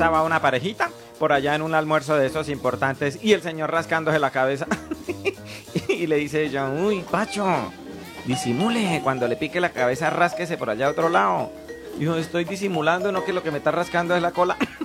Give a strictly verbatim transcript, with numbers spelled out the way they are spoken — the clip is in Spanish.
estaba una parejita por allá en un almuerzo de esos importantes y el señor rascándose la cabeza. Y le dice ella, uy, Pacho, disimule, cuando le pique la cabeza, rásquese por allá a otro lado. Dijo, estoy disimulando, no que lo que me está rascando es la cola.